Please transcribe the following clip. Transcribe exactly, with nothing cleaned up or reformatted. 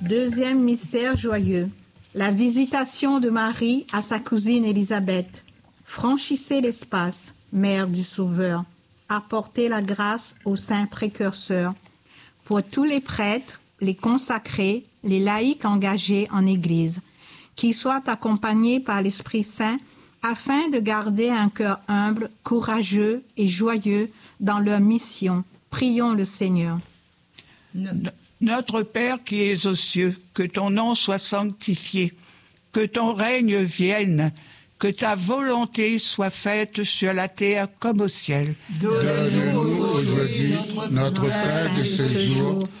Deuxième mystère joyeux, la visitation de Marie à sa cousine Élisabeth. Franchissez l'espace, Mère du Sauveur. Apportez la grâce au Saint Précurseur. Pour tous les prêtres, les consacrés, les laïcs engagés en Église, qu'ils soient accompagnés par l'Esprit Saint afin de garder un cœur humble, courageux et joyeux dans leur mission. Prions le Seigneur. Notre Père qui es aux cieux, que ton nom soit sanctifié, que ton règne vienne, que ta volonté soit faite sur la terre comme au ciel. Donne-nous aujourd'hui notre pain de ce jour.